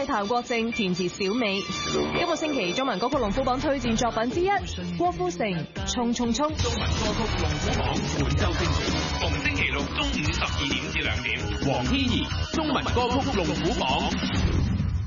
為譚國正填詞小美。今個星期中文歌曲龍虎榜推薦作品之一，郭富城《衝衝衝》。 中文歌曲龍虎榜本周精選，逢星期六中午12點至2點，黃天怡中文歌曲龍虎榜。